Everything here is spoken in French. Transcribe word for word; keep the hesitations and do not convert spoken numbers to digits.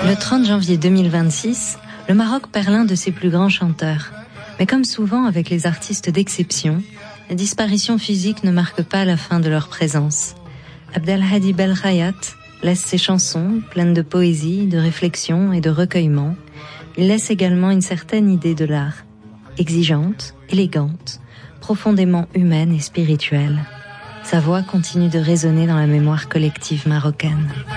Le trente janvier deux mille vingt-six, le Maroc perd l'un de ses plus grands chanteurs. Mais comme souvent avec les artistes d'exception, la disparition physique ne marque pas la fin de leur présence. Abdelhadi Belkhayat laisse ses chansons pleines de poésie, de réflexion et de recueillement. Il laisse également une certaine idée de l'art, exigeante, élégante, profondément humaine et spirituelle. Sa voix continue de résonner dans la mémoire collective marocaine.